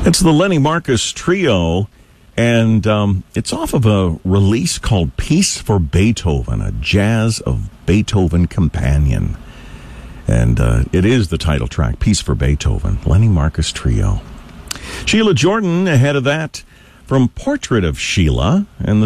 It's the Lenny Marcus Trio, and it's off of a release called Piece for Beethoven, a Jazz of Beethoven companion. And it is the title track, Piece for Beethoven, Lenny Marcus Trio. Sheila Jordan ahead of that from Portrait of Sheila, and the